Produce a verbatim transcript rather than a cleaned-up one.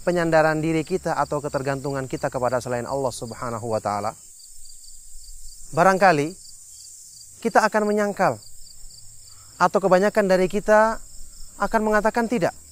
penyandaran diri kita atau ketergantungan kita kepada selain Allah Subhanahu wa taala? Barangkali kita akan menyangkal, atau kebanyakan dari kita akan mengatakan tidak.